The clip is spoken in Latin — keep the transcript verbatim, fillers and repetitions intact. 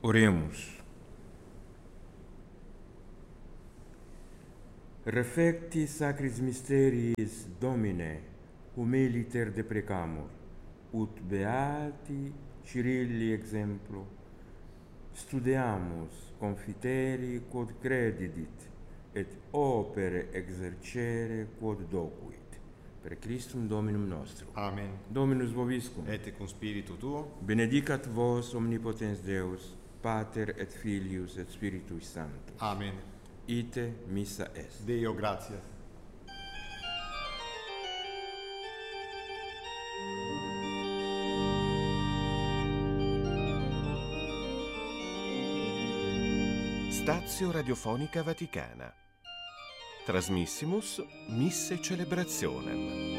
Oremos. Reflecti sacris mysteris Domine, humiliter deprecamur, ut beati Cyrilli exemplo, studiamus confiteri quod credidit, et opere exercere quod docuit. Per Christum Dominum nostrum. Amen. Dominus vobiscum. Et cum spiritu tuo. Benedicat vos omnipotens Deus, Pater et Filius et Spiritus Sanctus. Amen. Ite missa est. Deo gratias. Stazio Radiofonica Vaticana. Trasmissimus Misse Celebrationem.